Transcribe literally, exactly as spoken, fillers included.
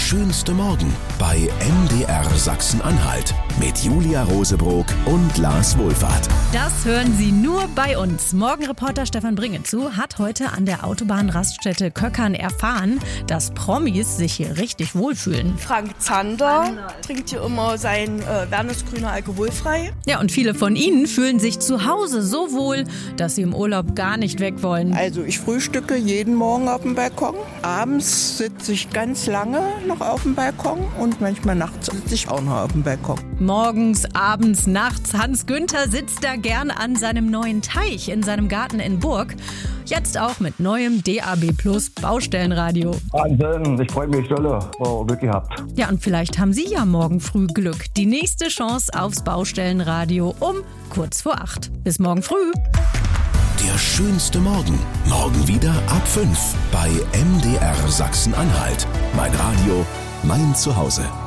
schönste Morgen bei M D R Sachsen-Anhalt mit Julia Rosebrock und Lars Wohlfahrt. Das hören Sie nur bei uns. Morgenreporter Stefan Bringezu hat heute an der Autobahnraststätte Köckern erfahren, dass Promis sich hier richtig wohlfühlen. Frank Zander trinkt hier immer sein äh, Wernesgrüner alkoholfrei. Ja, und viele von ihnen fühlen sich zu Hause so wohl, dass sie im Urlaub gar nicht weg wollen. Also ich frühstücke jeden Morgen auf dem Balkon. Abends sitze ich ganz lange noch auf dem Balkon und manchmal nachts sitze ich auch noch auf dem Balkon. Morgens, abends, nachts. Hans Günther sitzt da gern an seinem neuen Teich in seinem Garten in Burg. Jetzt auch mit neuem D A B Plus Baustellenradio. Wahnsinn, ich freue mich dolle. Oh, Glück gehabt. Ja, und vielleicht haben Sie ja morgen früh Glück. Die nächste Chance aufs Baustellenradio um kurz vor acht. Bis morgen früh. Der schönste Morgen. Morgen wieder ab fünf bei M D R Sachsen-Anhalt. Mein Radio, mein Zuhause.